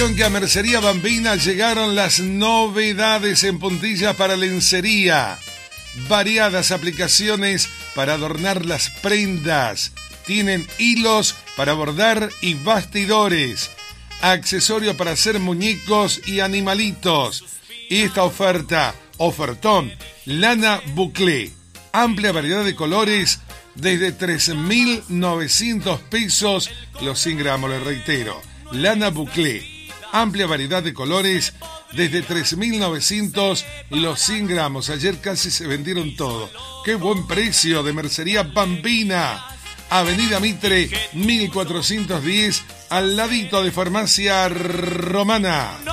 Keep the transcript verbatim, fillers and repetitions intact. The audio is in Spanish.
Que a Mercería Bambina llegaron las novedades en puntillas para lencería. Variadas aplicaciones para adornar las prendas. Tienen hilos para bordar y bastidores. Accesorios para hacer muñecos y animalitos. Esta oferta, ofertón, lana Buclé. Amplia variedad de colores desde tres mil novecientos pesos los cien gramos, les reitero. Lana Buclé. Amplia variedad de colores desde tres mil novecientos los cien gramos. Ayer casi se vendieron todo. ¡Qué buen precio de Mercería Bambina! Avenida Mitre, mil cuatrocientos diez, al ladito de Farmacia Romana.